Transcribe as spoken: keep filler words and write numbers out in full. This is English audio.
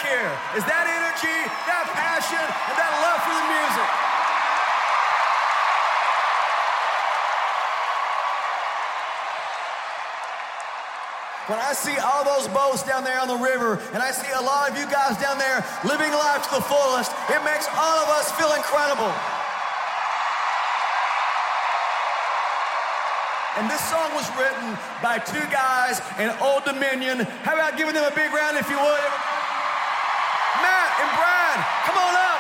here is that energy, that passion, and that love for the music. When I see all those boats down there on the river, and I see a lot of you guys down there living life to the fullest, it makes all of us feel incredible. And this song was written by two guys in Old Dominion. How about giving them a big round if you would? Matt and Brad, come on up.